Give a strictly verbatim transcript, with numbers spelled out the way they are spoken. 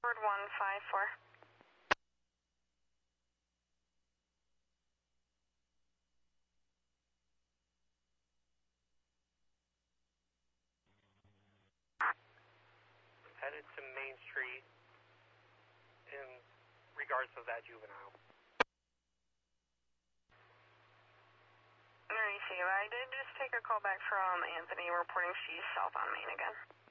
Word one five four. Headed to Main Street in regards of that juvenile. I did just take a call back from Anthony reporting she's south on Main again.